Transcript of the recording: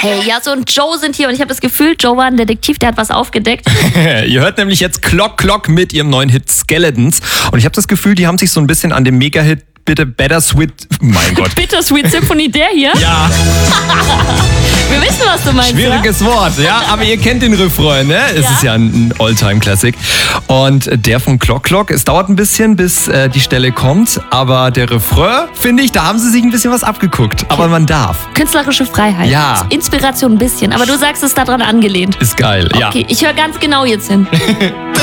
Hey, Jasso und Joe sind hier und ich habe das Gefühl, Joe war ein Detektiv, der hat was aufgedeckt. Ihr hört nämlich jetzt Clock Clock mit ihrem neuen Hit Skeletons. Und ich habe das Gefühl, die haben sich so ein bisschen an dem Mega-Hit bitte Bittersweet... Mein Gott. Bittersweet Symphony, der hier? Ja. Wir wissen, was du meinst. Schwieriges Wort, ja, aber ihr kennt den Refrain, ne? Es ist ja ein All-Time-Classic. Und der von Clock Clock, es dauert ein bisschen, bis die Stelle kommt, aber der Refrain, finde ich, da haben sie sich ein bisschen was abgeguckt. Aber man darf. Künstlerische Freiheit. Ja. Inspiration ein bisschen, aber du sagst, es ist daran angelehnt. Ist geil, ja. Okay, ich höre ganz genau jetzt hin.